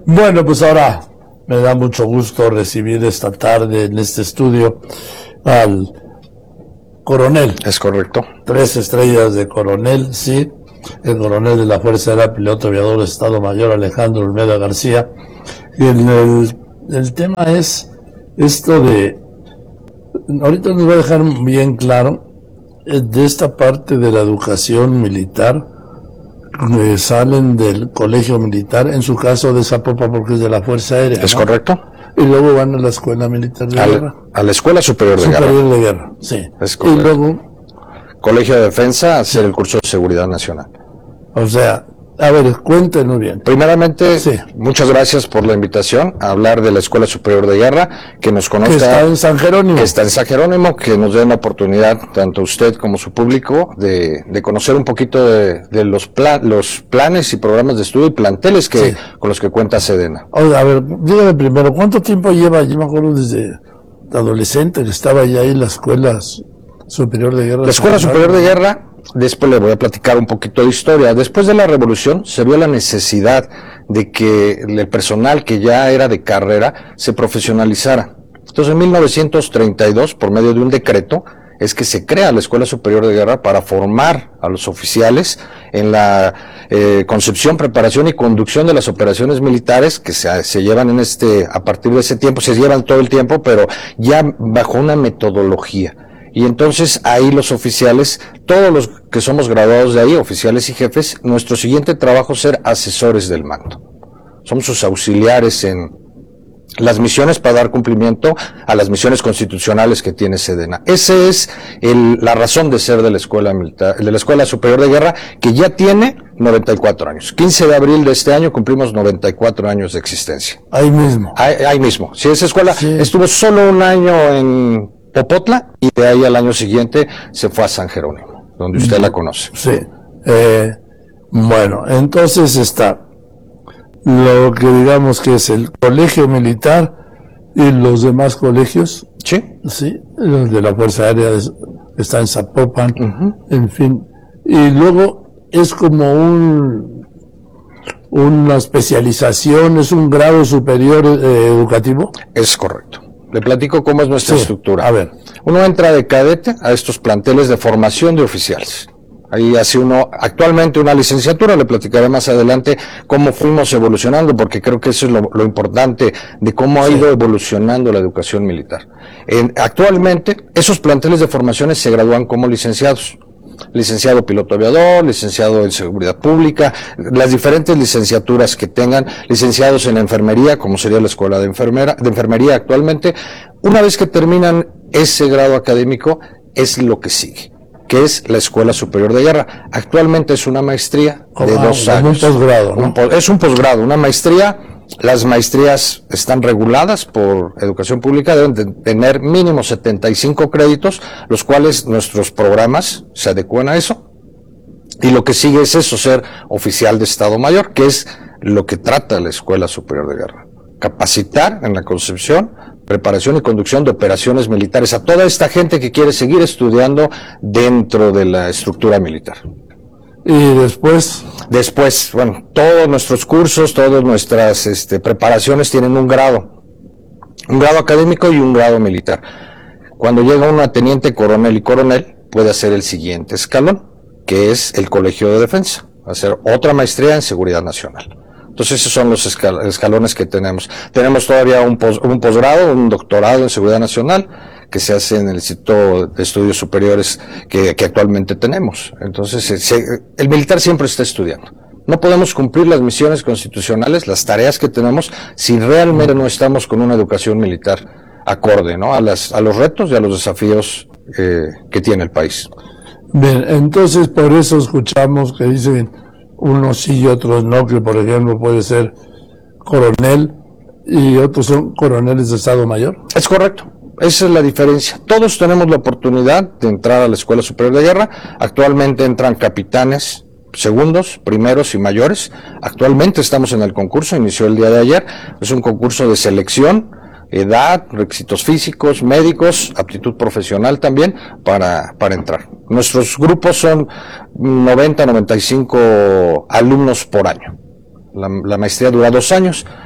Bueno, pues ahora me da mucho gusto recibir esta tarde en este estudio al coronel. Es correcto. 3 estrellas de coronel, sí. El coronel de la Fuerza Aérea, piloto aviador de Estado Mayor Alejandro Olmeda García. Y el tema es esto de... Ahorita nos va a dejar bien claro de esta parte de la educación militar. Salen del colegio militar, en su caso de Zapopan porque es de la Fuerza Aérea. Es ¿no? correcto. Y luego van a la Escuela Militar de Guerra. A la Escuela Superior de Guerra, sí. Es correcto. Y luego... Colegio de Defensa, hacer el curso de Seguridad Nacional. O sea, a ver, cuéntenos bien. Primeramente, muchas gracias por la invitación a hablar de la Escuela Superior de Guerra, que nos conozca. Que está en San Jerónimo. Que está en San Jerónimo, que nos den la oportunidad, tanto usted como su público, de conocer un poquito de los planes y programas de estudio y planteles con los que cuenta Sedena. Oiga, a ver, dígame primero, ¿cuánto tiempo lleva? Yo me acuerdo desde adolescente que estaba ya ahí en la Escuela Superior de Guerra. La Escuela Superior de Guerra, después le voy a platicar un poquito de historia. Después de la Revolución se vio la necesidad de que el personal que ya era de carrera se profesionalizara. Entonces en 1932, por medio de un decreto, es que se crea la Escuela Superior de Guerra para formar a los oficiales en la concepción, preparación y conducción de las operaciones militares que se llevan a partir de ese tiempo, se llevan todo el tiempo, pero ya bajo una metodología. Y entonces ahí los oficiales, todos los que somos graduados de ahí, oficiales y jefes, nuestro siguiente trabajo es ser asesores del mando. Somos sus auxiliares en las misiones para dar cumplimiento a las misiones constitucionales que tiene Sedena. Esa es la razón de ser de la Escuela Militar, de la Escuela Superior de Guerra, que ya tiene 94 años. 15 de abril de este año cumplimos 94 años de existencia. Ahí mismo. Ahí mismo. Sí, esa escuela estuvo solo un año en Popotla y de ahí al año siguiente se fue a San Jerónimo, donde usted la conoce. Sí. Bueno, entonces está lo que digamos que es el colegio militar y los demás colegios. Sí. Sí, los de la Fuerza Aérea está en Zapopan, en fin. Y luego es como una especialización, es un grado superior educativo. Es correcto. Le platico cómo es nuestra estructura. A ver. Uno entra de cadete a estos planteles de formación de oficiales. Ahí hace uno actualmente una licenciatura, le platicaré más adelante cómo fuimos evolucionando, porque creo que eso es lo importante de cómo ha ido evolucionando la educación militar. Actualmente, esos planteles de formaciones se gradúan como licenciados. Licenciado piloto aviador, licenciado en seguridad pública, las diferentes licenciaturas que tengan, licenciados en enfermería, como sería la escuela de enfermería actualmente. Una vez que terminan ese grado académico, es lo que sigue, que es la Escuela Superior de Guerra. Actualmente es una maestría de 2 años. Un posgrado, ¿no? Es un posgrado, una maestría. Las maestrías están reguladas por Educación Pública, deben de tener mínimo 75 créditos, los cuales nuestros programas se adecuan a eso. Y lo que sigue es eso, ser oficial de Estado Mayor, que es lo que trata la Escuela Superior de Guerra. Capacitar en la concepción, preparación y conducción de operaciones militares a toda esta gente que quiere seguir estudiando dentro de la estructura militar. Y después, bueno, todos nuestros cursos, todas nuestras preparaciones tienen un grado académico y un grado militar. Cuando llega uno a teniente coronel y coronel, puede hacer el siguiente escalón, que es el Colegio de Defensa, hacer otra maestría en Seguridad Nacional. Entonces esos son los escalones que tenemos. Tenemos todavía un posgrado, un doctorado en Seguridad Nacional, que se hace en el Instituto de Estudios Superiores que actualmente tenemos. Entonces, el militar siempre está estudiando. No podemos cumplir las misiones constitucionales, las tareas que tenemos, si realmente no estamos con una educación militar acorde, ¿no? A los retos y a los desafíos que tiene el país. Bien, entonces por eso escuchamos que dicen unos sí y otros no, que por ejemplo puede ser coronel y otros son coroneles de Estado Mayor. Es correcto. Esa es la diferencia. Todos tenemos la oportunidad de entrar a la Escuela Superior de Guerra. Actualmente entran capitanes, segundos, primeros y mayores. Actualmente estamos en el concurso, inició el día de ayer. Es un concurso de selección, edad, requisitos físicos, médicos, aptitud profesional también para entrar. Nuestros grupos son 90, 95 alumnos por año. La maestría dura 2 años.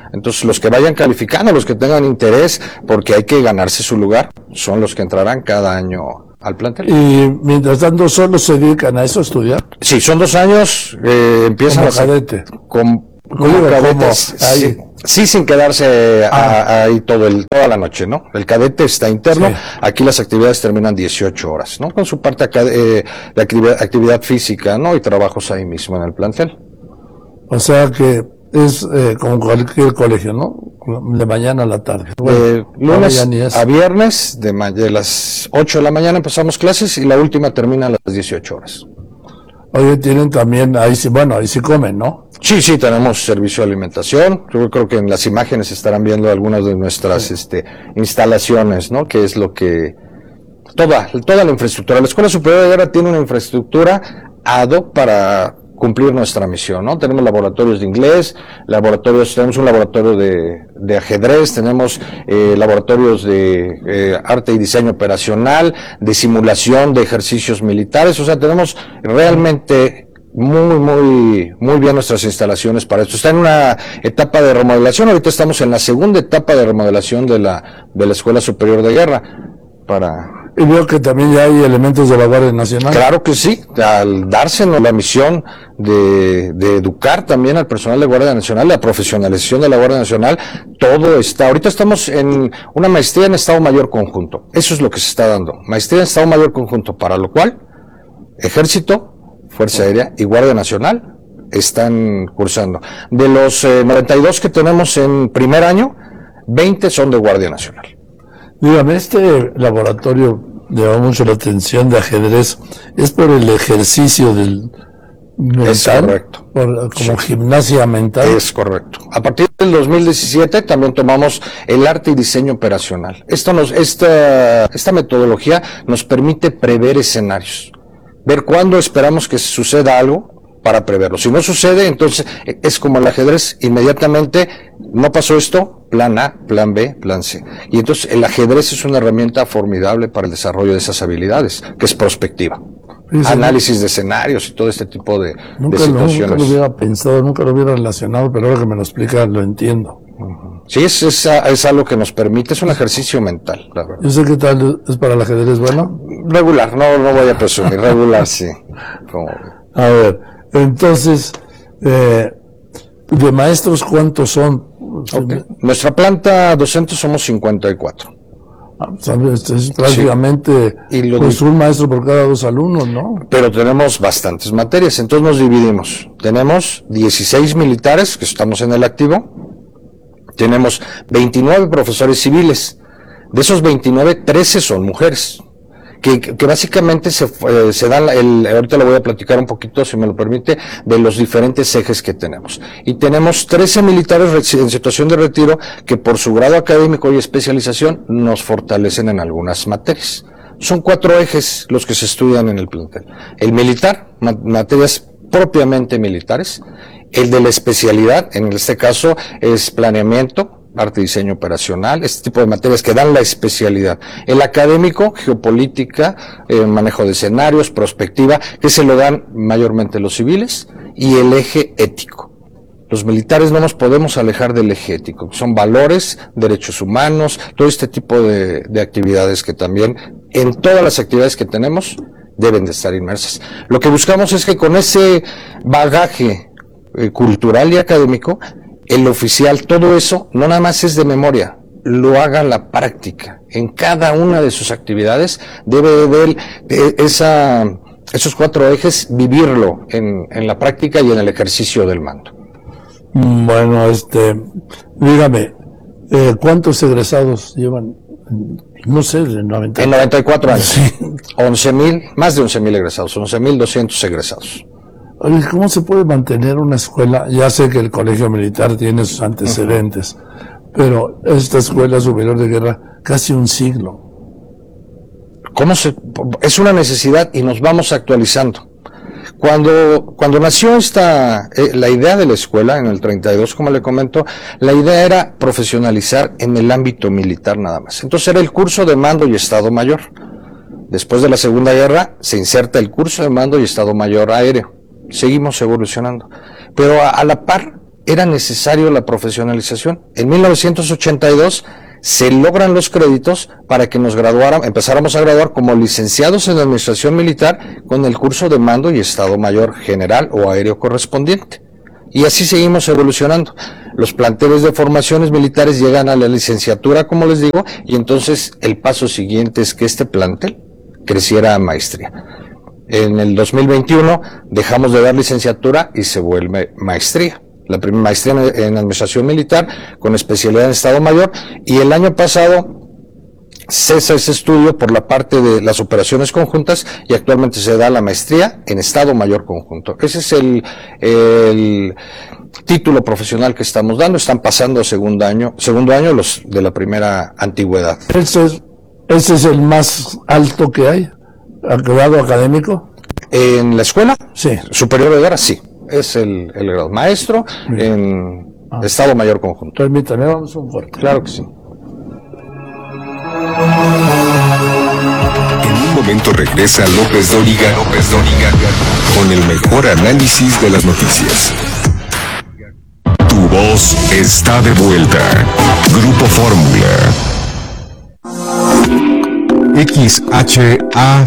Entonces, los que vayan calificando, los que tengan interés, porque hay que ganarse su lugar, son los que entrarán cada año al plantel. Y mientras tanto, ¿solo se dedican a eso, a estudiar? Sí, son 2 años, empiezan como cadete. Como cadetes. Sí, sin quedarse ahí toda la noche, ¿no? El cadete está interno, aquí las actividades terminan 18 horas, ¿no? Con su parte de actividad física, ¿no? Y trabajos ahí mismo en el plantel. O sea que es como cualquier colegio, ¿no? De mañana a la tarde. Bueno, lunes a viernes, de las 8 de la mañana empezamos clases y la última termina a las 18 horas. Oye, tienen también, ahí sí comen, ¿no? Sí, tenemos servicio de alimentación. Yo creo que en las imágenes estarán viendo algunas de nuestras instalaciones, ¿no? Que es lo que toda la infraestructura. La Escuela Superior de Guerra tiene una infraestructura ad hoc para cumplir nuestra misión, ¿no? Tenemos laboratorios de inglés, tenemos un laboratorio de ajedrez, tenemos laboratorios de arte y diseño operacional, de simulación de ejercicios militares, o sea, tenemos realmente muy bien nuestras instalaciones para esto. Está en una etapa de remodelación, ahorita estamos en la segunda etapa de remodelación de la Escuela Superior de Guerra Y veo que también ya hay elementos de la Guardia Nacional. Claro que sí, al dársenos la misión de educar también al personal de Guardia Nacional, la profesionalización de la Guardia Nacional, todo está. Ahorita estamos en una maestría en Estado Mayor Conjunto, eso es lo que se está dando, maestría en Estado Mayor Conjunto, para lo cual Ejército, Fuerza Aérea y Guardia Nacional están cursando. De los 92 que tenemos en primer año, 20 son de Guardia Nacional. Dígame, este laboratorio llama mucho la atención de ajedrez, ¿es por el ejercicio del mental? Es correcto. Como gimnasia mental. Es correcto. A partir del 2017 también tomamos el arte y diseño operacional. Esta metodología nos permite prever escenarios, ver cuándo esperamos que suceda algo para preverlo. Si no sucede, entonces es como el ajedrez, inmediatamente no pasó esto, plan A, plan B, plan C. Y entonces el ajedrez es una herramienta formidable para el desarrollo de esas habilidades, que es prospectiva. Sí, análisis de escenarios y todo este tipo de situaciones. Nunca lo hubiera pensado, nunca lo hubiera relacionado, pero ahora que me lo explica lo entiendo. Sí, es algo que nos permite, es un ejercicio mental, la verdad. Yo sé qué tal es para el ajedrez, bueno. Regular, no voy a presumir, regular sí. A ver, entonces, de maestros, ¿cuántos son? Okay. Nuestra planta docente somos 54. Es prácticamente pues un maestro por cada 2 alumnos, ¿no? Pero tenemos bastantes materias, entonces nos dividimos. Tenemos 16 militares, que estamos en el activo. Tenemos 29 profesores civiles. De esos 29, 13 son mujeres. Que básicamente se dan, ahorita lo voy a platicar un poquito, si me lo permite, de los diferentes ejes que tenemos. Y tenemos 13 militares en situación de retiro que por su grado académico y especialización nos fortalecen en algunas materias. Son 4 ejes los que se estudian en el plantel. El militar, materias propiamente militares. El de la especialidad, en este caso, es planeamiento, arte y diseño operacional, este tipo de materias que dan la especialidad. El académico, geopolítica, manejo de escenarios, prospectiva, que se lo dan mayormente los civiles, y el eje ético. Los militares no nos podemos alejar del eje ético, que son valores, derechos humanos, todo este tipo de actividades que también, en todas las actividades que tenemos, deben de estar inmersas. Lo que buscamos es que con ese bagaje cultural y académico, el oficial, todo eso, no nada más es de memoria, lo haga en la práctica. En cada una de sus actividades debe de esos 4 ejes vivirlo en la práctica y en el ejercicio del mando. Bueno, dígame, ¿cuántos egresados llevan? No sé, en 94 años. Sí. 11,000, más de 11,000 egresados, 11,200 egresados. Oye, ¿cómo se puede mantener una escuela? Ya sé que el colegio militar tiene sus antecedentes, pero esta escuela superior de guerra, casi un siglo. Es una necesidad y nos vamos actualizando. Cuando nació la idea de la escuela, en el 32, como le comento, la idea era profesionalizar en el ámbito militar nada más. Entonces era el curso de mando y Estado Mayor. Después de la Segunda Guerra, se inserta el curso de mando y Estado Mayor aéreo. Seguimos evolucionando. Pero a la par, era necesario la profesionalización. En 1982 se logran los créditos para que empezáramos a graduar como licenciados en Administración Militar con el curso de mando y Estado Mayor general o aéreo correspondiente. Y así seguimos evolucionando. Los planteles de formaciones militares llegan a la licenciatura, como les digo, y entonces el paso siguiente es que este plantel creciera a maestría. En el 2021 dejamos de dar licenciatura y se vuelve maestría. La primera maestría en Administración Militar con especialidad en Estado Mayor, y el año pasado cesa ese estudio por la parte de las operaciones conjuntas y actualmente se da la maestría en Estado Mayor Conjunto. Ese es el título profesional que estamos dando. Están pasando a segundo año los de la primera antigüedad. ¿Ese es el más alto que hay? ¿El grado académico? ¿En la escuela? Sí. Superior de Guerra, sí. Es el grado maestro en Estado Mayor Conjunto. Permítame, vamos un fuerte. Claro que sí. En un momento regresa López Dóriga con el mejor análisis de las noticias. Tu voz está de vuelta. Grupo Fórmula. XHACE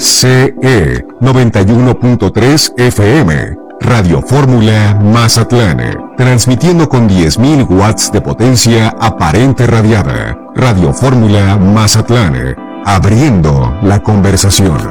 91.3 FM. Radio Fórmula Mazatlán, transmitiendo con 10.000 watts de potencia aparente radiada. Radio Fórmula Mazatlán, abriendo la conversación.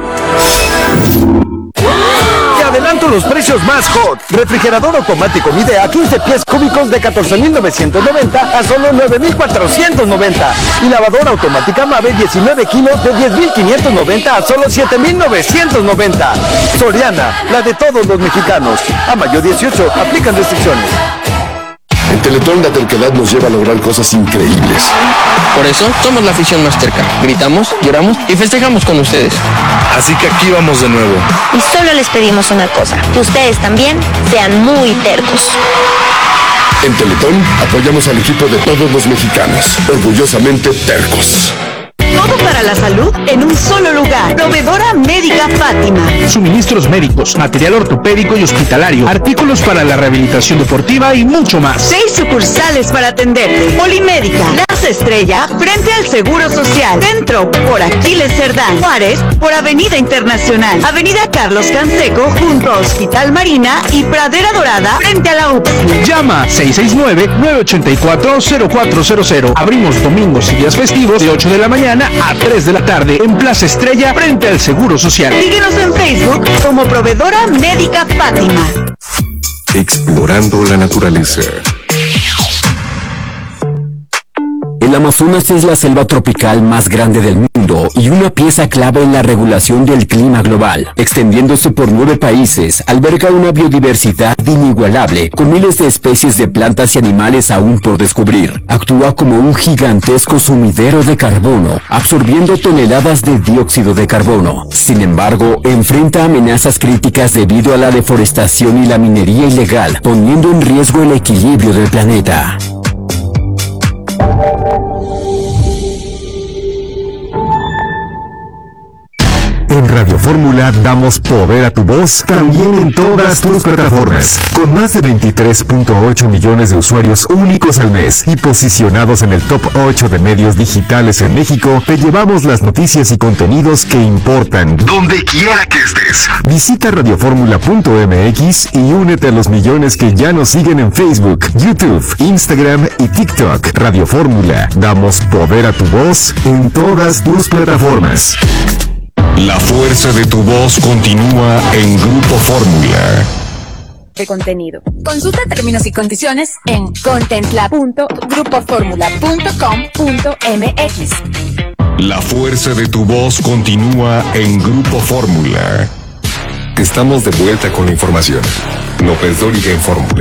Te adelanto los precios más hot. Refrigerador automático Midea 15 pies cúbicos de 14.990 a solo 9.490. Y lavadora automática Mave 19 kilos de 10.590 a solo 7.990. Soriana, la de todos los mexicanos. A mayo 18, aplican restricciones. En Teletón la terquedad nos lleva a lograr cosas increíbles. Por eso somos la afición más terca. Gritamos, lloramos y festejamos con ustedes. Así que aquí vamos de nuevo. Y solo les pedimos una cosa, que ustedes también sean muy tercos. En Teletón apoyamos al equipo de todos los mexicanos, orgullosamente tercos. Todo para la salud en un solo lugar. Proveedora Médica Fátima. Suministros médicos, material ortopédico y hospitalario, artículos para la rehabilitación deportiva y mucho más. 6 sucursales para atenderte. Polimédica, Plaza Estrella, frente al Seguro Social. Centro, por Aquiles Cerdán. Juárez, por Avenida Internacional. Avenida Carlos Canseco, junto a Hospital Marina y Pradera Dorada, frente a la UPS. Llama 669-984-0400. Abrimos domingos y días festivos de 8 de la mañana a 3 de la tarde en Plaza Estrella frente al Seguro Social. Síguenos en Facebook como Proveedora Médica Fátima. Explorando la naturaleza. El Amazonas es la selva tropical más grande del mundo y una pieza clave en la regulación del clima global. Extendiéndose por 9 países, alberga una biodiversidad inigualable, con miles de especies de plantas y animales aún por descubrir. Actúa como un gigantesco sumidero de carbono, absorbiendo toneladas de dióxido de carbono. Sin embargo, enfrenta amenazas críticas debido a la deforestación y la minería ilegal, poniendo en riesgo el equilibrio del planeta. En Radio Fórmula damos poder a tu voz también en todas tus plataformas. Con más de 23.8 millones de usuarios únicos al mes y posicionados en el top 8 de medios digitales en México, te llevamos las noticias y contenidos que importan donde quiera que estés. Visita radioformula.mx y únete a los millones que ya nos siguen en Facebook, YouTube, Instagram y TikTok. Radio Fórmula, damos poder a tu voz en todas tus plataformas. La fuerza de tu voz continúa en Grupo Fórmula. De contenido. Consulta términos y condiciones en contempla.grupoformula.com.mx. La fuerza de tu voz continúa en Grupo Fórmula. Estamos de vuelta con la información. López Dóriga en Fórmula.